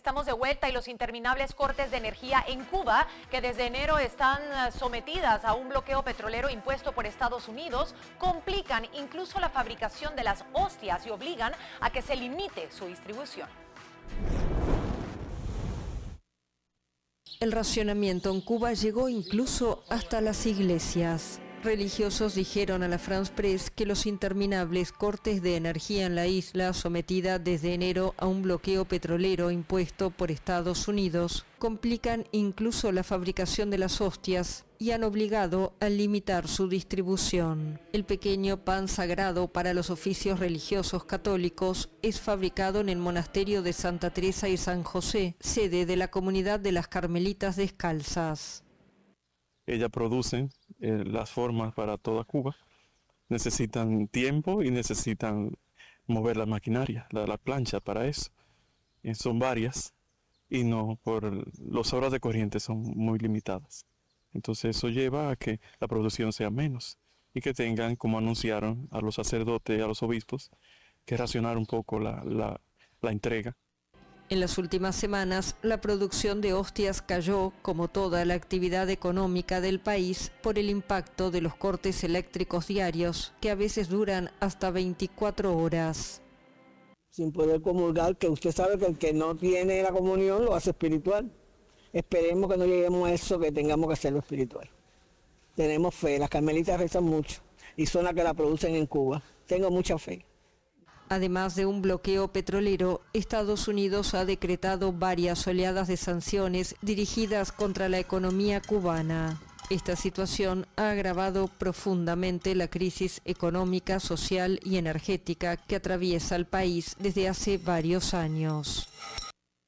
Estamos de vuelta y los interminables cortes de energía en Cuba, que desde enero están sometidas a un bloqueo petrolero impuesto por Estados Unidos, complican incluso la fabricación de las hostias y obligan a que se limite su distribución. El racionamiento en Cuba llegó incluso hasta las iglesias. Religiosos dijeron a la France Press que los interminables cortes de energía en la isla, sometida desde enero a un bloqueo petrolero impuesto por Estados Unidos, complican incluso la fabricación de las hostias y han obligado a limitar su distribución. El pequeño pan sagrado para los oficios religiosos católicos es fabricado en el monasterio de Santa Teresa y San José, sede de la comunidad de las Carmelitas Descalzas. Ellas producen las formas para toda Cuba, necesitan tiempo y necesitan mover la maquinaria, la plancha para eso. Son varias y no por las horas de corriente son muy limitadas. Entonces eso lleva a que la producción sea menos y que tengan, como anunciaron a los sacerdotes y a los obispos, que racionar un poco la entrega. En las últimas semanas, la producción de hostias cayó, como toda la actividad económica del país, por el impacto de los cortes eléctricos diarios, que a veces duran hasta 24 horas. Sin poder comulgar, que usted sabe que el que no tiene la comunión lo hace espiritual. Esperemos que no lleguemos a eso, que tengamos que hacerlo espiritual. Tenemos fe, las carmelitas rezan mucho y son las que la producen en Cuba. Tengo mucha fe. Además de un bloqueo petrolero, Estados Unidos ha decretado varias oleadas de sanciones dirigidas contra la economía cubana. Esta situación ha agravado profundamente la crisis económica, social y energética que atraviesa el país desde hace varios años.